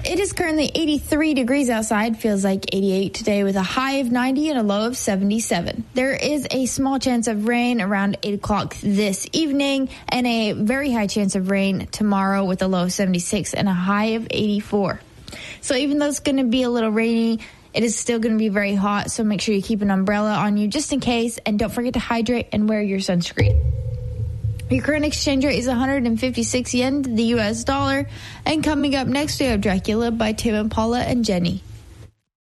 It is currently 83 degrees outside, feels like 88 today with a high of 90 and a low of 77. There is a small chance of rain around 8 o'clock this evening and a very high chance of rain tomorrow with a low of 76 and a high of 84. So even though it's going to be a little rainy, it is still going to be very hot, so make sure you keep an umbrella on you just in case, and don't forget to hydrate and wear your sunscreen. Your current exchange rate is 156 yen to the U.S. dollar. And coming up next, we have Dracula by Tim Impala and Jenny.